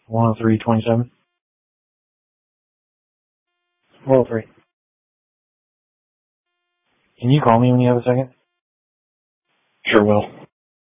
103.27. 403. Can you call me when you have a second? Sure will.